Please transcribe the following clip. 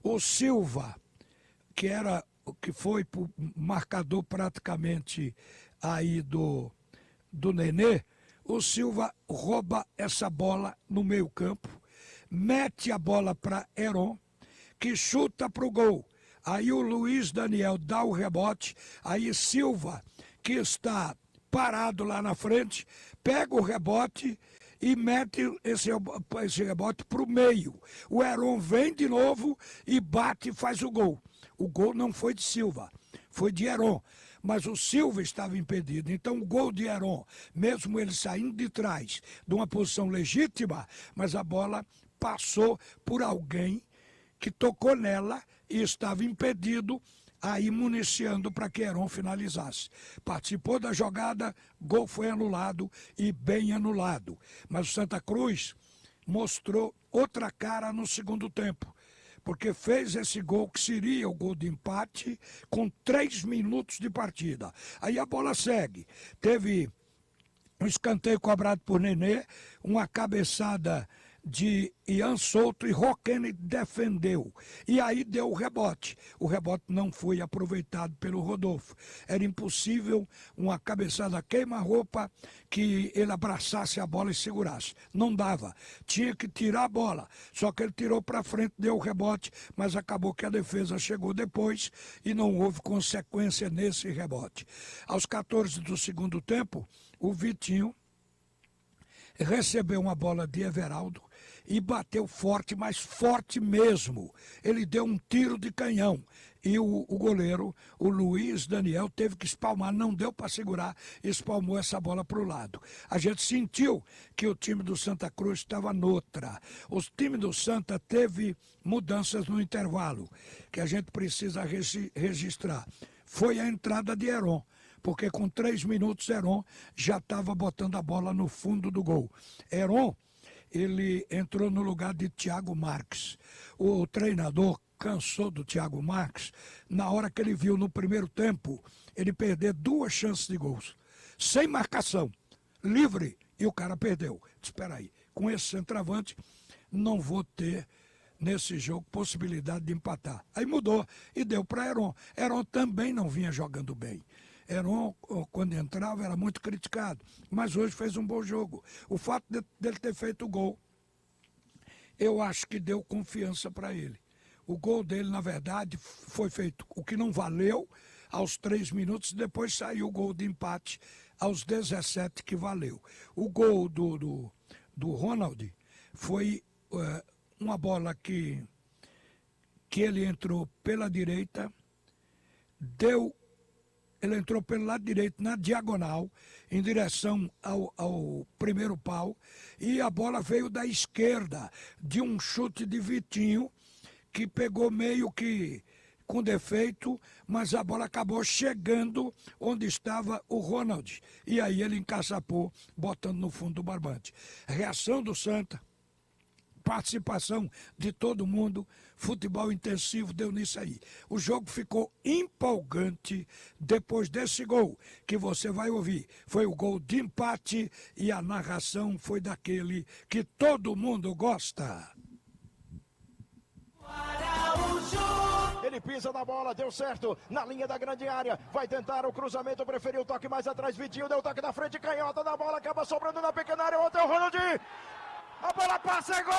O Silva, que foi pro marcador praticamente aí do Nenê, o Silva rouba essa bola no meio campo, mete a bola para Heron, que chuta para o gol. Aí o Luiz Daniel dá o rebote, aí Silva, que está parado lá na frente, pega o rebote e mete esse rebote para o meio. O Heron vem de novo e bate e faz o gol. O gol não foi de Silva, foi de Heron. Mas o Silva estava impedido. Então o gol de Heron, mesmo ele saindo de trás de uma posição legítima, mas a bola passou por alguém que tocou nela e estava impedido, aí municiando para que Heron finalizasse. Participou da jogada, gol foi anulado e bem anulado. Mas o Santa Cruz mostrou outra cara no segundo tempo, porque fez esse gol que seria o gol de empate com 3 minutos de partida. Aí a bola segue. Teve um escanteio cobrado por Nenê, uma cabeçada de Ian Souto e Roquene defendeu. E aí deu o rebote. O rebote não foi aproveitado pelo Rodolfo. Era impossível uma cabeçada queima-roupa que ele abraçasse a bola e segurasse. Não dava. Tinha que tirar a bola. Só que ele tirou para frente, deu o rebote, mas acabou que a defesa chegou depois e não houve consequência nesse rebote. Aos 14 do segundo tempo, o Vitinho recebeu uma bola de Everaldo e bateu forte, mas forte mesmo. Ele deu um tiro de canhão e o goleiro, o Luiz Daniel, teve que espalmar, não deu para segurar, espalmou essa bola para o lado. A gente sentiu que o time do Santa Cruz estava noutra. O time do Santa teve mudanças no intervalo, que a gente precisa registrar. Foi a entrada de Heron, porque com 3 minutos Heron já estava botando a bola no fundo do gol. Heron, ele entrou no lugar de Thiago Marques. O treinador cansou do Thiago Marques na hora que ele viu no primeiro tempo ele perder 2 chances de gols, sem marcação, livre, e o cara perdeu. Espera aí, com esse centroavante não vou ter nesse jogo possibilidade de empatar. Aí mudou e deu para Heron. Heron também não vinha jogando bem. Heron, quando entrava, era muito criticado, mas hoje fez um bom jogo. O fato dele ter feito o gol, eu acho que deu confiança para ele. O gol dele, na verdade, foi feito, o que não valeu, aos 3 minutos, depois saiu o gol de empate aos 17 que valeu. O gol do Ronald foi uma bola que ele entrou pela direita, ele entrou pelo lado direito, na diagonal, em direção ao primeiro pau, e a bola veio da esquerda, de um chute de Vitinho, que pegou meio que com defeito, mas a bola acabou chegando onde estava o Ronald. E aí ele encaçapou, botando no fundo do barbante. Reação do Santa, participação de todo mundo, futebol intensivo deu nisso aí. O jogo ficou empolgante depois desse gol que você vai ouvir. Foi o gol de empate e a narração foi daquele que todo mundo gosta. Ele pisa na bola, deu certo, na linha da grande área, vai tentar o cruzamento, preferiu o toque mais atrás, Vitinho deu o toque na frente, canhota da bola, acaba sobrando na pequena área, outro é o Ronald, a bola passa, é gol!